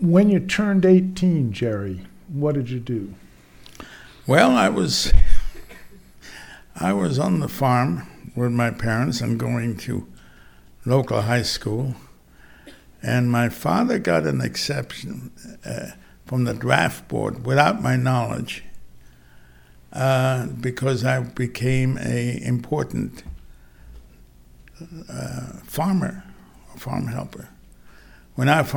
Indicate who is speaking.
Speaker 1: When you turned 18, Jerry, what did you do?
Speaker 2: Well, I was on the farm with my parents and going to local high school, and my father got an exception from the draft board without my knowledge because I became an important farm helper. When I